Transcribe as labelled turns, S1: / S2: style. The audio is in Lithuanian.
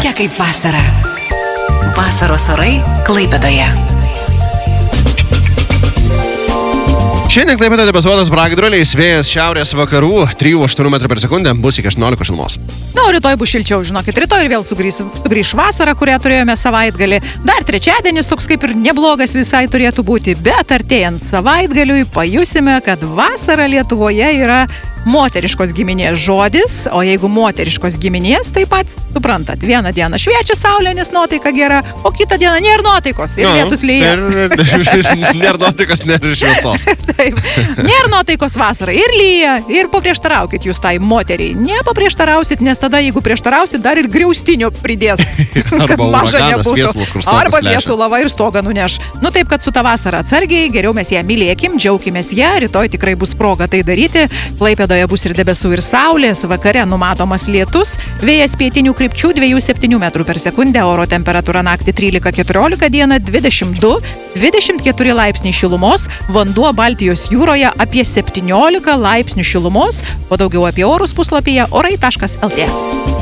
S1: Tokia kaip vasara. Vasaros orai Klaipėdoje.
S2: Šiandien Klaipėdoje debesuotas pragiedruliais, vėjas šiaurės vakarų 3-8 m/s, bus iki 18 šilumos.
S3: Na, o rytoj bus šilčiau, žinokit, rytoj ir vėl sugrįš vasara, kurią turėjome savaitgalį. Dar trečiadienis toks kaip ir neblogas visai turėtų būti, bet artėjant savaitgaliui pajusime, kad vasara Lietuvoje yra moteriškos giminės žodis, o jeigu moteriškos giminės, tai pats suprantat, vieną dieną šviečia saulė, nes nuotaika gera, o kitą dieną nėra nuotaikos ir lietus lyja.
S2: Nėra nuotaikos, nėra šviesos.
S3: Taip, nėra nuotaikos vasarą ir lyja, ir paprieštaraukit jūs tai moteriai. Nepaprieštarausit, nes tada, jeigu prieštarausit, dar ir griaustinio pridės.
S2: Arba uraganas, viesulas, kur stogas
S3: arba
S2: plešia.
S3: viesulava ir stogą nuneš. Nu taip, kad su ta vasara atsargiai, geriau mes ją mylėkim, džiaukimės ją, rytoj tikrai bus proga tai daryti. Klaipėdoje bus ir debesų, ir saulės, vakare numatomas lietus, vėjas pietinių krypčių 2-7 m/s, oro temperatūra naktį 13-14, dieną 22-24 laipsniai šilumos, vanduo Baltijos jūroje apie 17 laipsnių šilumos, o daugiau apie orus puslapyje orai.lt.